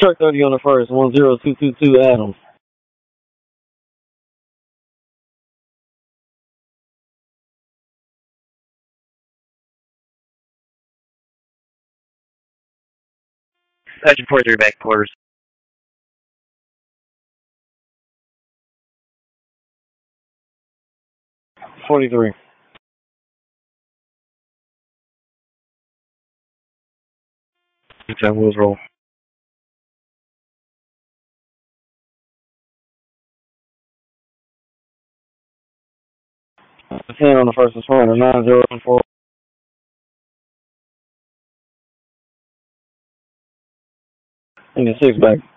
Truck 30 on the first, 10222 Adams. Section 43 back quarters. 43. Ten wheels roll. The 10 on the first is 9014. And the 6 back.